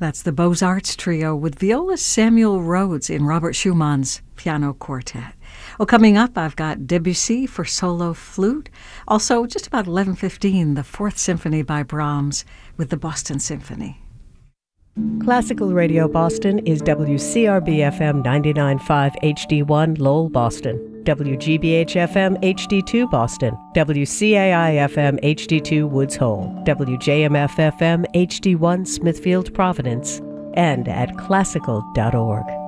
That's the Beaux-Arts Trio with violist Samuel Rhodes in Robert Schumann's Piano Quartet. Well, coming up, I've got Debussy for solo flute. Also, just about 11:15, the Fourth Symphony by Brahms with the Boston Symphony. Classical Radio Boston is WCRB-FM 99.5 HD1 Lowell, Boston, WGBH-FM HD2 Boston, WCAI-FM HD2 Woods Hole, WJMF-FM HD1 Smithfield, Providence, and at classical.org.